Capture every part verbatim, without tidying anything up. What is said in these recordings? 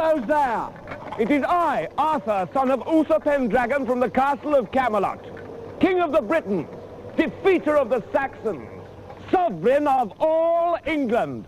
goes there? It is I, Arthur, son of Uther Pendragon from the castle of Camelot, king of the Britons, defeater of the Saxons, sovereign of all England.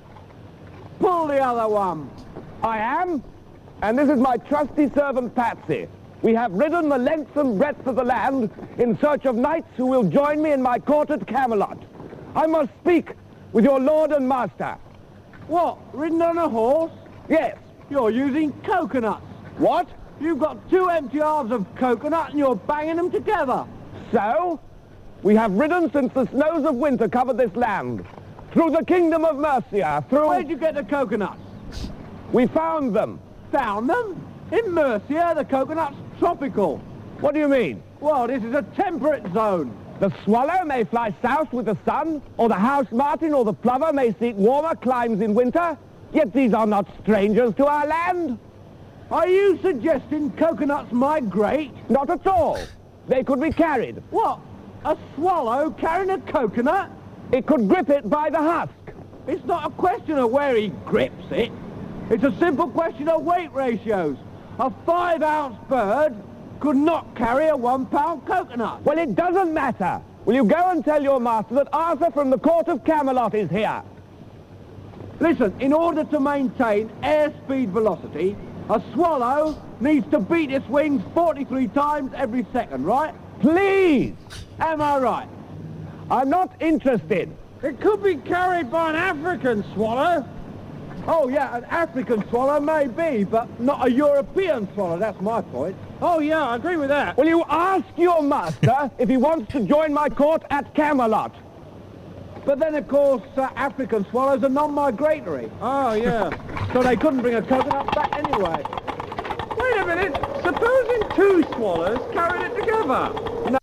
Pull the other one. I am, and this is my trusty servant Patsy. We have ridden the length and breadth of the land in search of knights who will join me in my court at Camelot. I must speak with your lord and master. What, ridden on a horse? Yes. You're using coconuts. What? You've got two empty halves of coconut and you're banging them together. So? We have ridden since the snows of winter covered this land. Through the kingdom of Mercia, through... Where'd you get the coconuts? We found them. Found them? In Mercia, the coconut's tropical. What do you mean? Well, this is a temperate zone. The swallow may fly south with the sun, or the house martin or the plover may seek warmer climes in winter, yet these are not strangers to our land. Are you suggesting coconuts migrate? Not at all. They could be carried. What? A swallow carrying a coconut? It could grip it by the husk. It's not a question of where he grips it. It's a simple question of weight ratios. A five-ounce bird could not carry a one-pound coconut. Well, it doesn't matter. Will you go and tell your master that Arthur from the court of Camelot is here? Listen, in order to maintain airspeed velocity, a swallow needs to beat its wings forty-three times every second, right? Please! Am I right? I'm not interested. It could be carried by an African swallow. Oh, yeah, an African swallow may be, but not a European swallow, that's my point. Oh, yeah, I agree with that. Will you ask your master if he wants to join my court at Camelot? But then, of course, uh, African swallows are non-migratory. Oh, yeah. So they couldn't bring a coconut back anyway. Wait a minute. Supposing two swallows carried it together. No.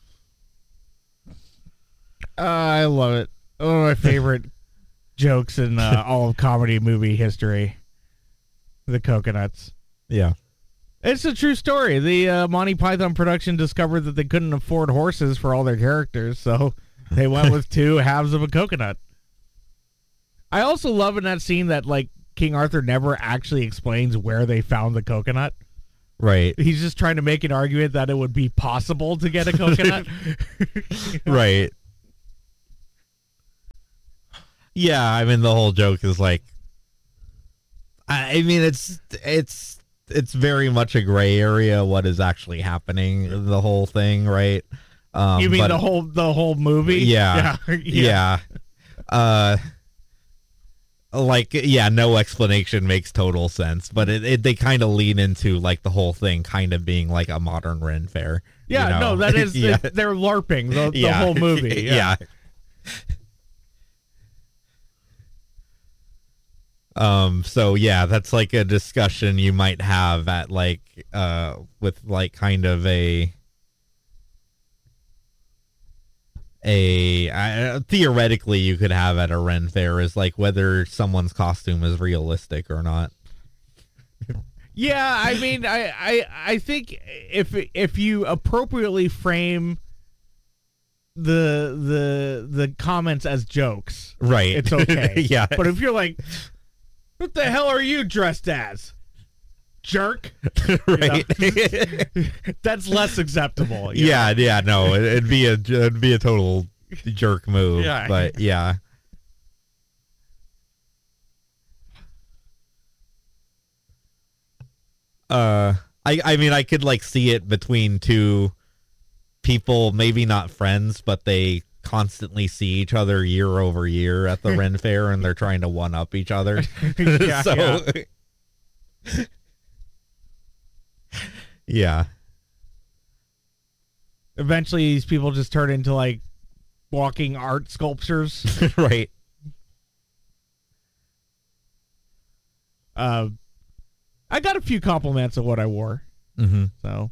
Uh, I love it. One of my favorite jokes in uh, all of comedy movie history. The coconuts. Yeah. It's a true story. The uh, Monty Python production discovered that they couldn't afford horses for all their characters, so they went with two halves of a coconut. I also love in that scene that, like, King Arthur never actually explains where they found the coconut. Right. He's just trying to make an argument that it would be possible to get a coconut. You know? Right. Yeah, I mean, the whole joke is like, I mean, it's it's it's very much a gray area what is actually happening, the whole thing, right? Um, you mean but, the whole the whole movie? Yeah, yeah, yeah. yeah. Uh, like, yeah, no explanation makes total sense, but it, it they kind of lean into like the whole thing kind of being like a modern Ren Fair. Yeah, you know? no, that is yeah. they're LARPing the, the yeah. whole movie. Yeah. yeah. Um, so yeah, that's like a discussion you might have at like, uh, with like kind of a, a, uh, theoretically you could have at a Ren Fair is like whether someone's costume is realistic or not. Yeah. I mean, I, I, I think if, if you appropriately frame the, the, the comments as jokes, right, it's okay. Yeah. But if you're like, what the hell are you dressed as? Jerk? Right. You know? That's less acceptable. Yeah, know? yeah, no, it, it'd be a it'd be a total jerk move. Yeah. But yeah. Uh I I mean I could like see it between two people, maybe not friends, but they constantly see each other year over year at the Ren Fair, and they're trying to one up each other. yeah, so, yeah. yeah. Eventually, these people just turn into like walking art sculptures, right? Uh, I got a few compliments of what I wore. Mm-hmm. So,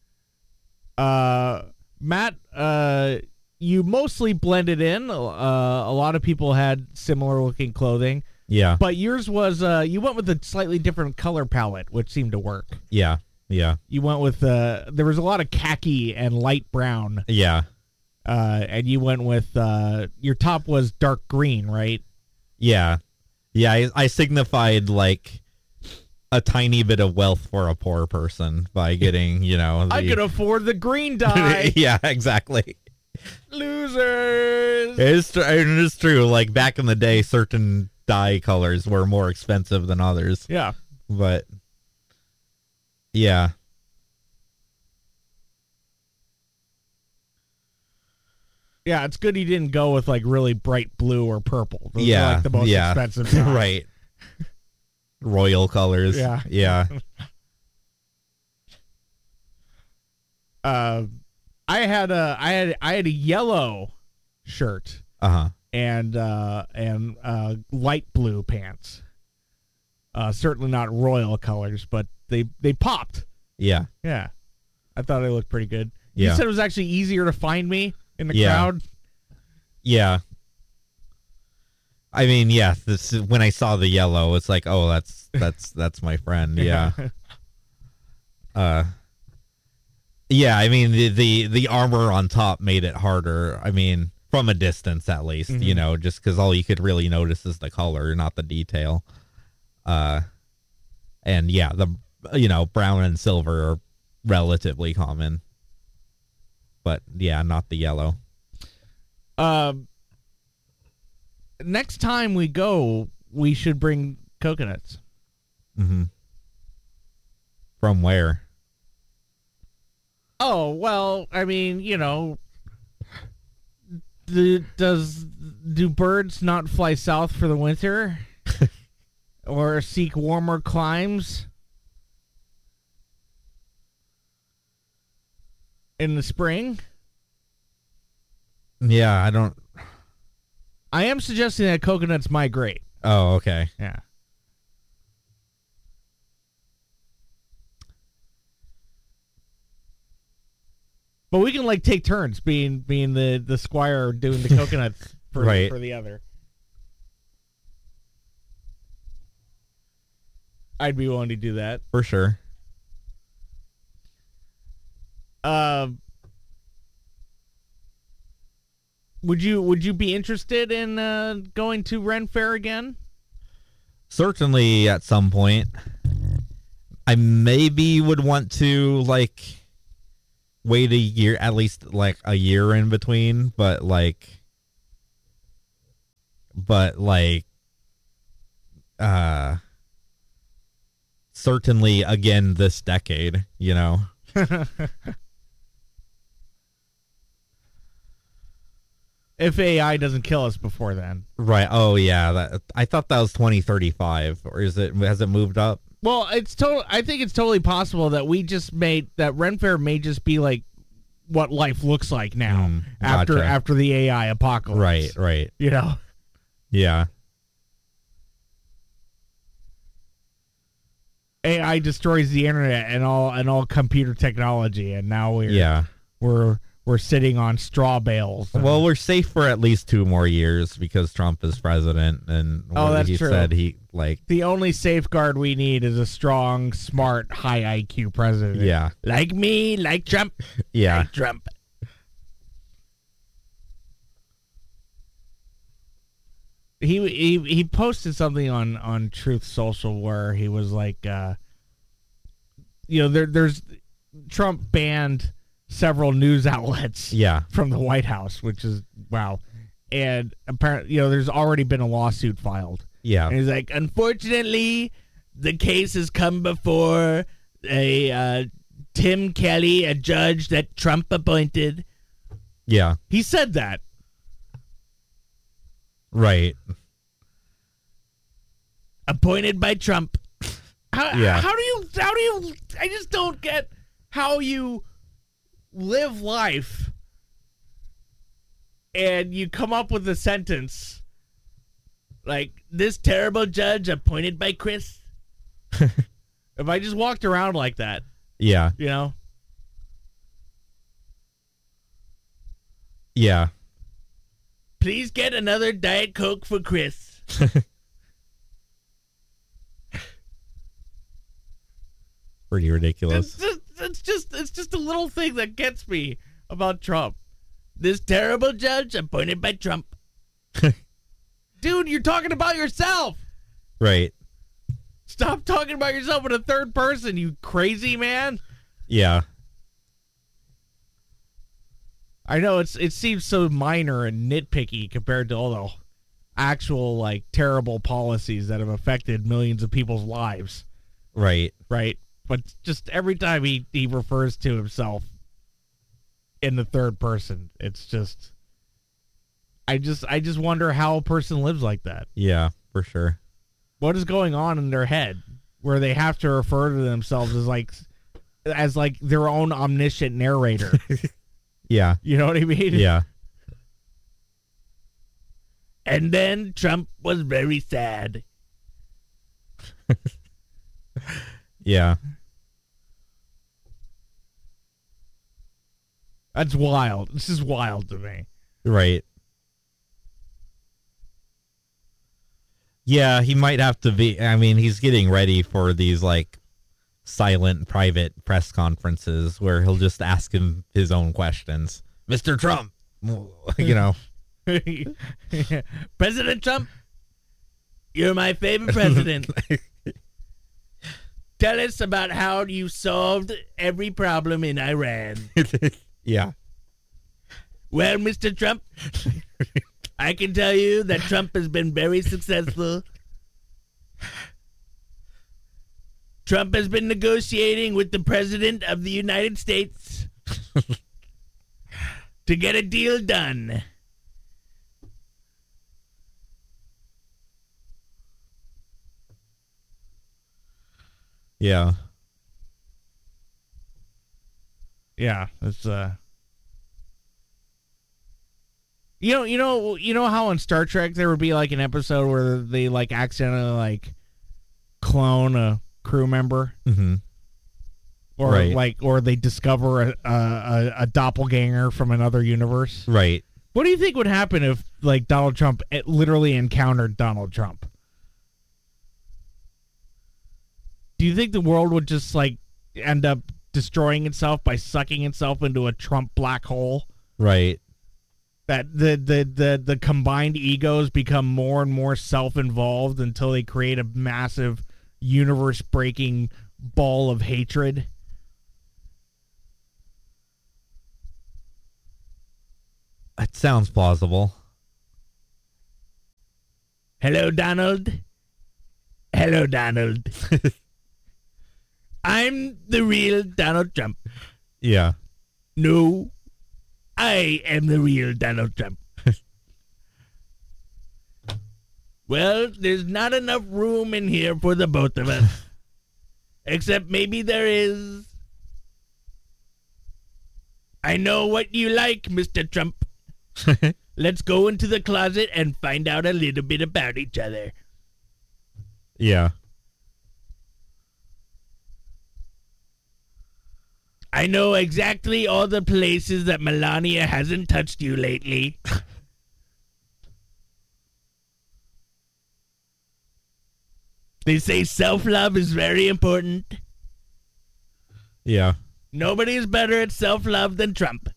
uh, Matt, uh. You mostly blended in. Uh, a lot of people had similar looking clothing. Yeah. But yours was, uh, you went with a slightly different color palette, which seemed to work. Yeah. Yeah. You went with, uh, there was a lot of khaki and light brown. Yeah. Uh, and you went with, uh, your top was dark green, right? Yeah. Yeah. I, I signified like a tiny bit of wealth for a poor person by getting, you know, the, I could afford the green dye. yeah, exactly. Losers. It's tr- it is true. Like back in the day, certain dye colors were more expensive than others. Yeah. But yeah. Yeah, it's good he didn't go with like really bright blue or purple. Those yeah. are like the most yeah. expensive dyes. Right. Royal colors. Yeah. Yeah. uh I had a I had I had a yellow shirt Uh-huh. and uh and uh light blue pants. Uh certainly not royal colors, but they they popped. Yeah. Yeah. I thought they looked pretty good. Yeah. You said it was actually easier to find me in the Yeah. crowd. Yeah. I mean, yeah, this is, when I saw the yellow, it's like, oh, that's that's that's my friend. Yeah. uh Yeah, I mean the, the the armor on top made it harder. I mean, from a distance at least, Mm-hmm. you know, just cuz all you could really notice is the color, not the detail. Uh and yeah, the you know, brown and silver are relatively common. But yeah, not the yellow. Um next time we go, we should bring coconuts. Mhm. From where? Oh, well, I mean, you know, the, does do birds not fly south for the winter or seek warmer climes in the spring? Yeah, I don't I am suggesting that coconuts migrate. Oh, okay. Yeah. But we can like take turns being being the, the squire doing the coconuts for Right. for the other. I'd be willing to do that. For sure. Um, would you would you be interested in uh, going to Ren Fair again? Certainly at some point. I maybe would want to like wait a year, at least like a year in between, but like but like uh certainly again this decade, you know. If A I doesn't kill us before then. Right. Oh yeah, that I thought that was twenty thirty-five, or is it has it moved up? Well, it's total. I think it's totally possible that we just made that Ren Fair may just be like what life looks like now Mm, after gotcha. after the A I apocalypse. Right, right. You know. Yeah. A I destroys the internet and all and all computer technology, and now we're Yeah. we're we're sitting on straw bales. and- Well, we're safe for at least two more years because Trump is president, and Oh, what that's he true. said he like. the only safeguard we need is a strong, smart, high I Q president. Yeah, Like me, like Trump, yeah, like Trump. He he he posted something on on Truth Social where he was like, uh, you know, there there's Trump banned several news outlets yeah, from the White House, which is wow. And apparently, you know, there's already been a lawsuit filed. yeah, And he's like, unfortunately, the case has come before a uh, Tim Kelly, a judge that Trump appointed. yeah. He said that. Right. Appointed by Trump. How, Yeah. how do you, how do you, I just don't get how you live life and you come up with a sentence like, this terrible judge appointed by Chris. If I just walked around like that, Yeah, you know? yeah. Please get another Diet Coke for Chris. Pretty It's ridiculous. just, it's just, it's just a little thing that gets me about Trump. This terrible judge appointed by Trump. Dude, you're talking about yourself. Right. Stop talking about yourself in a third person, you crazy man. Yeah. I know it's it seems so minor and nitpicky compared to all the actual like terrible policies that have affected millions of people's lives. Right. Right. But just every time he, he refers to himself in the third person, it's just I just I just wonder how a person lives like that. Yeah, for sure. What is going on in their head where they have to refer to themselves as like as like their own omniscient narrator? Yeah. You know what I mean? Yeah. And then Trump was very sad. Yeah. That's wild. This is wild to me. Right. Yeah, he might have to be. I mean, he's getting ready for these like silent private press conferences where he'll just ask him his own questions. Mister Trump, you know. President Trump, you're my favorite president. Tell us about how you solved every problem in Iran. Yeah. Well, Mister Trump, I can tell you that Trump has been very successful. Trump has been negotiating with the President of the United States to get a deal done. Yeah. Yeah, it's uh You know, you know, you know how on Star Trek there would be like an episode where they like accidentally like clone a crew member, Mm-hmm. or Right. like, or they discover a, a a doppelganger from another universe. Right. What do you think would happen if like Donald Trump it literally encountered Donald Trump? Do you think the world would just like end up destroying itself by sucking itself into a Trump black hole? Right. That the, the, the, the combined egos become more and more self-involved until they create a massive universe-breaking ball of hatred? That sounds plausible. Hello, Donald. Hello, Donald. I'm the real Donald Trump. Yeah. No, I am the real Donald Trump. Well, there's not enough room in here for the both of us. Except maybe there is. I know what you like, Mister Trump. Let's go into the closet and find out a little bit about each other. Yeah. I know exactly all the places that Melania hasn't touched you lately. They say self-love is very important. Yeah. Nobody is better at self-love than Trump.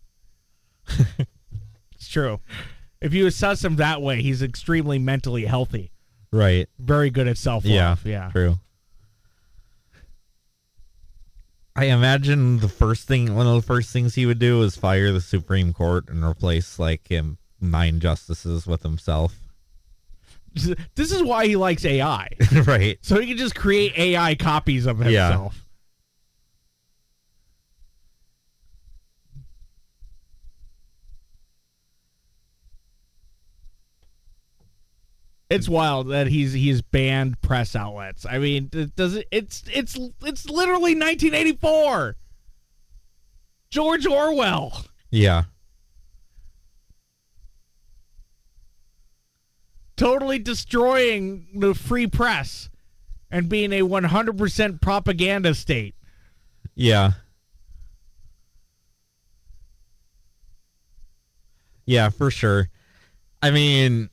It's true. If you assess him that way, he's extremely mentally healthy. Right. Very good at self-love. Yeah. Yeah. True. I imagine the first thing, one of the first things he would do is fire the Supreme Court and replace like him nine justices with himself. This is why he likes A I. Right. So he can just create A I copies of Yeah. himself. It's wild that he's he's banned press outlets. I mean, it does it, it's it's it's literally nineteen eighty-four. George Orwell. Yeah. Totally destroying the free press and being a one hundred percent propaganda state. Yeah. Yeah, for sure. I mean,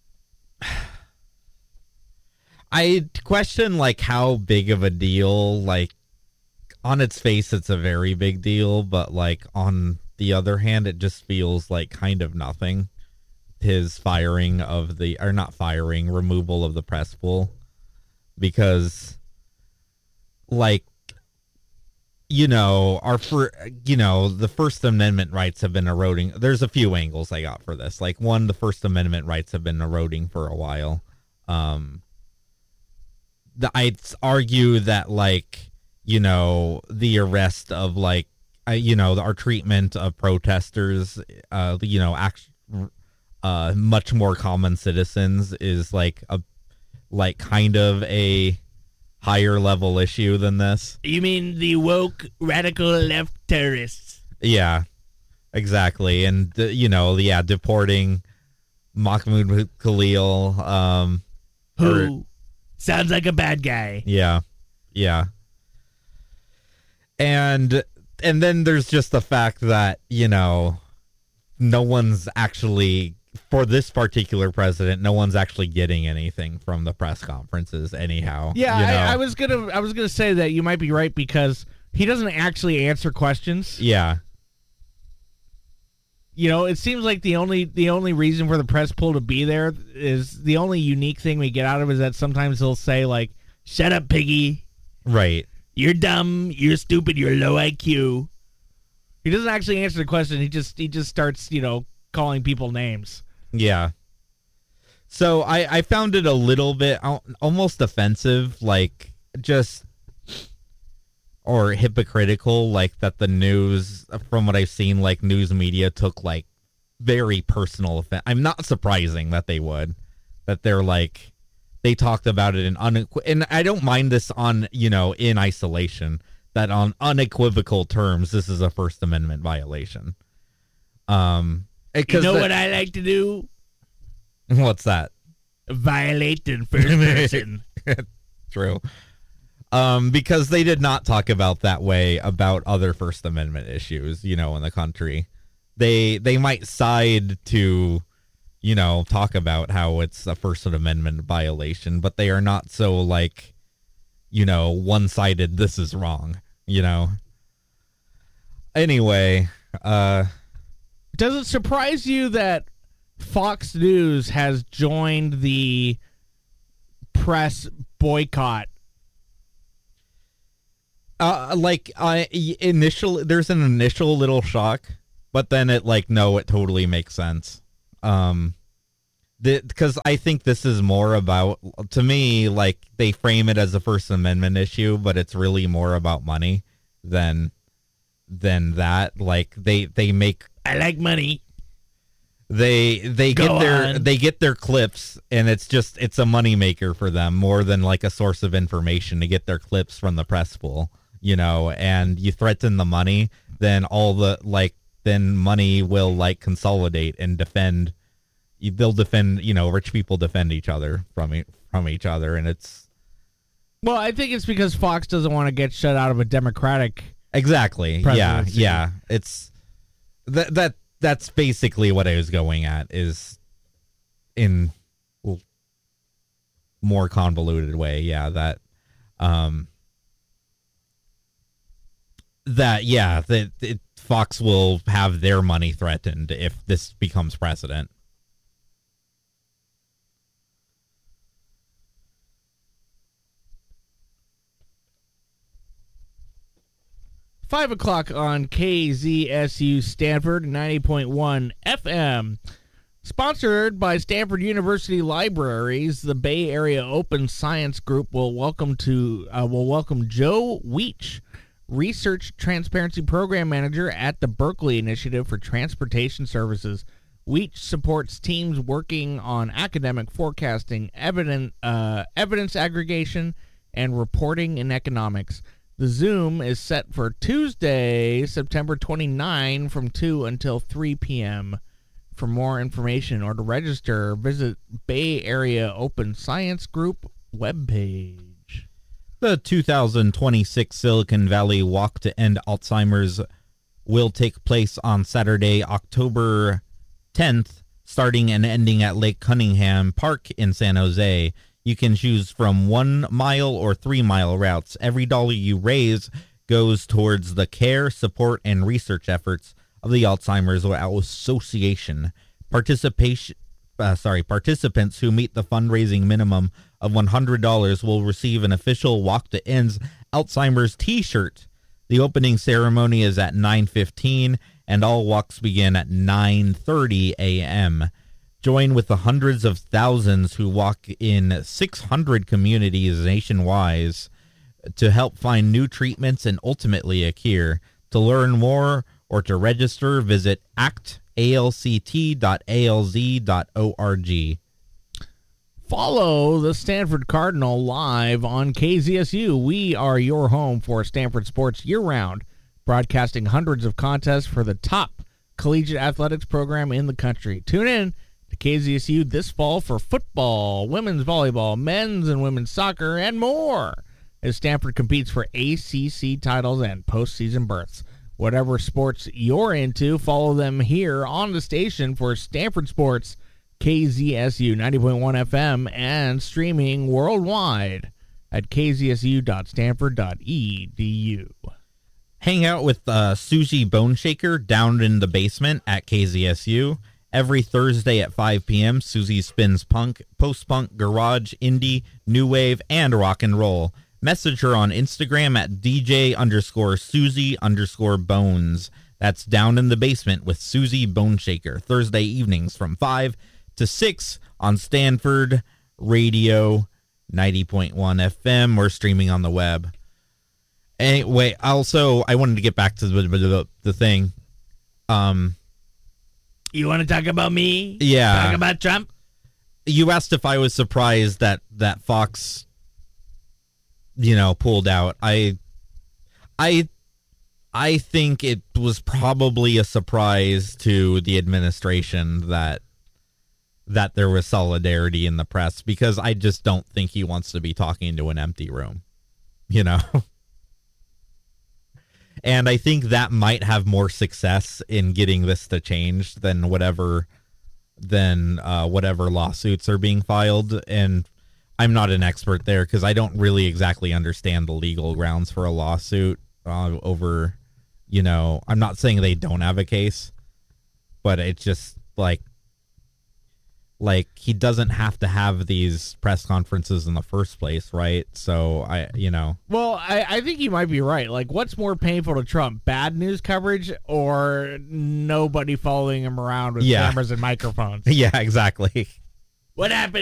I question like how big of a deal, like on its face it's a very big deal, but like on the other hand it just feels like kind of nothing. His firing of the, or not firing, removal of the press pool. because, like, you know, our for you know the First Amendment rights have been eroding. There's a few angles I got for this. Like, one, the First Amendment rights have been eroding for a while. Um, the, I'd argue that, like, you know, the arrest of, like, uh, you know, our treatment of protesters, uh, you know, act, uh, much more common citizens is like a, like kind of a higher level issue than this. You mean the woke radical left terrorists? Yeah, exactly. And, uh, you know, yeah, deporting Mahmoud Khalil. Um, Who or, sounds like a bad guy. Yeah, yeah. And and then there's just the fact that, you know, no one's actually, for this particular president, no one's actually getting anything from the press conferences anyhow. Yeah, you know? I, I was gonna I was gonna say that you might be right because he doesn't actually answer questions. Yeah. You know, it seems like the only the only reason for the press pool to be there is the only unique thing we get out of it is that sometimes he'll say, like, "Shut up, piggy." Right. You're dumb, you're stupid, you're low I Q. He doesn't actually answer the question. He just he just starts, you know, calling people names. Yeah. So I, I found it a little bit al- almost offensive, like, just, or hypocritical, like, that the news, from what I've seen, like, news media took, like, very personal offense. I'm not surprising that they would, that they're, like, they talked about it in unequ- and I don't mind this on, you know, in isolation, that on unequivocal terms, this is a First Amendment violation. Um, You know the, what I like to do? What's that? Violate in first person. True. Um, because they did not talk about that way about other First Amendment issues, you know, in the country. They they might side to, you know, talk about how it's a First Amendment violation, but they are not so, like, you know, one-sided, this is wrong, you know. Anyway, uh... Does it surprise you that Fox News has joined the press boycott? Uh, like, I initial, there's an initial little shock, but then it, like, no, it totally makes sense. Um, because I think this is more about, to me, like, they frame it as a First Amendment issue, but it's really more about money than than that. Like, they they make. I like money. They they Go get their on. they get their clips, and it's just it's a moneymaker for them more than, like, a source of information to get their clips from the press pool, you know. And you threaten the money, then all the like then money will, like, consolidate and defend. They'll defend, you know, rich people defend each other from e- from each other, and it's Well, I think it's because Fox doesn't want to get shut out of a Democratic. exactly yeah presidency. yeah it's that that that's basically what I was going at, is in well, more convoluted way. Yeah, that um that yeah that it, Fox will have their money threatened if this becomes precedent. Five o'clock on K Z S U Stanford ninety point one F M. Sponsored by Stanford University Libraries, the Bay Area Open Science Group will welcome to uh, will welcome Joe Weech, Research Transparency Program Manager at the Berkeley Initiative for Transportation Services. Weech supports teams working on academic forecasting, evidence uh, evidence aggregation, and reporting in economics. The Zoom is set for Tuesday, September twenty-ninth from two until three p.m. For more information or to register, visit Bay Area Open Science Group webpage. The two thousand twenty-six Silicon Valley Walk to End Alzheimer's will take place on Saturday, October tenth, starting and ending at Lake Cunningham Park in San Jose. You can choose from one mile or three mile routes. Every dollar you raise goes towards the care, support, and research efforts of the Alzheimer's Association. Participation uh, sorry, participants who meet the fundraising minimum of one hundred dollars will receive an official Walk to End's Alzheimer's T-shirt. The opening ceremony is at nine fifteen, and all walks begin at nine thirty a.m. Join with the hundreds of thousands who walk in six hundred communities nationwide to help find new treatments and ultimately a cure. To learn more or to register, visit act a l c t dot a l z dot org. Follow the Stanford Cardinal live on K Z S U. We are your home for Stanford sports year-round, broadcasting hundreds of contests for the top collegiate athletics program in the country. Tune in to K Z S U this fall for football, women's volleyball, men's and women's soccer, and more, as Stanford competes for A C C titles and postseason berths. Whatever sports you're into, follow them here on the station for Stanford Sports, K Z S U ninety point one F M, and streaming worldwide at k z s u dot stanford dot e d u. Hang out with uh, Susie Boneshaker down in the basement at K Z S U. Every Thursday at five p.m., Susie spins punk, post-punk, garage, indie, new wave, and rock and roll. Message her on Instagram at DJ underscore Susie underscore Bones. That's Down in the Basement with Susie Boneshaker. Thursday evenings from five to six on Stanford Radio ninety point one F M or streaming on the web. Anyway, also, I wanted to get back to the, the, the thing. Um, You want to talk about me? Yeah. Talk about Trump? You asked if I was surprised that, that Fox, you know, pulled out. I, I, I think it was probably a surprise to the administration that that there was solidarity in the press, because I just don't think he wants to be talking to an empty room, you know. And I think that might have more success in getting this to change than whatever than uh, whatever lawsuits are being filed. And I'm not an expert there because I don't really exactly understand the legal grounds for a lawsuit uh, over, you know, I'm not saying they don't have a case, but it's just like, like he doesn't have to have these press conferences in the first place, right? So I, you know, Well, I, I think you might be right. Like, what's more painful to Trump, bad news coverage or nobody following him around with Yeah. cameras and microphones? yeah, exactly. What happened?